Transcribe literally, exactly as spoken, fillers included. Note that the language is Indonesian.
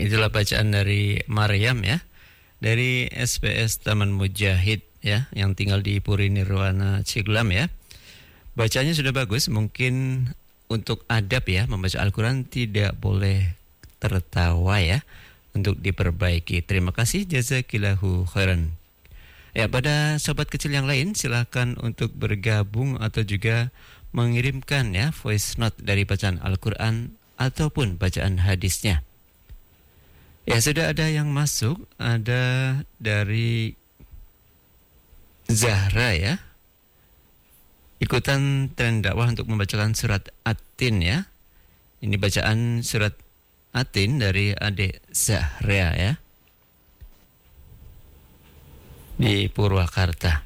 itulah bacaan dari Maryam ya, dari S P S Taman Mujahid ya, yang tinggal di Puri Nirwana Ciglam ya. Bacanya sudah bagus, mungkin untuk adab ya, membaca Al-Quran tidak boleh tertawa ya, untuk diperbaiki. Terima kasih, jazakillahu khairan. Ya, pada sobat kecil yang lain silahkan untuk bergabung atau juga mengirimkan ya voice note dari bacaan Al-Quran ataupun bacaan hadisnya. Ya, sudah ada yang masuk, ada dari Zahra ya. Ikutan tren dakwah untuk membacakan surat At-Tin ya. Ini bacaan surat At-Tin dari adik Zahra ya, di Purwakarta.